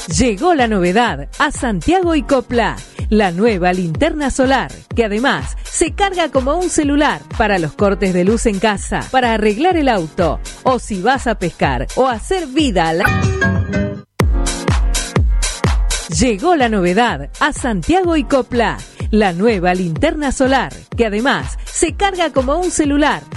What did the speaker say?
Llegó la novedad a Santiago y Copla, la nueva linterna solar, que además se carga como un celular para los cortes de luz en casa, para arreglar el auto, o si vas a pescar o hacer vida a la... Llegó la novedad a Santiago y Copla, la nueva linterna solar, que además se carga como un celular